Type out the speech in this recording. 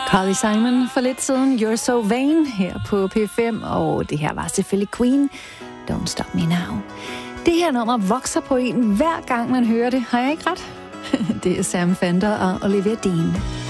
Carly Simon for lidt siden, You're So Vain, her på P5, og det her var selvfølgelig Queen, Don't Stop Me Now. Det her nummer vokser på en hver gang man hører det, har jeg ikke ret? Det er Sam Fender og Olivia Dean.